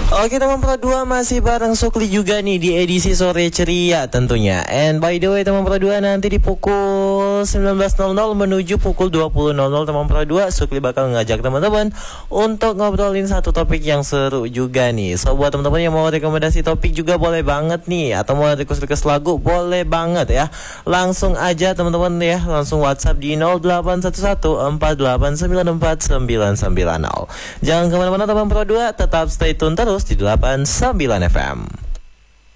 Oke teman Pro 2, masih bareng Sukli juga nih di edisi sore ceria tentunya. And by the way teman Pro 2, nanti di pukul 19.00 menuju pukul 20.00 teman Pro 2, Sukli bakal ngajak teman-teman untuk ngobrolin satu topik yang seru juga nih. So buat teman-teman yang mau rekomendasi topik juga boleh banget nih, atau mau request lagu boleh banget ya. Langsung aja teman-teman ya, langsung WhatsApp di 081148949990. Jangan kemana-mana teman Pro 2, tetap stay tune terus di 89 FM.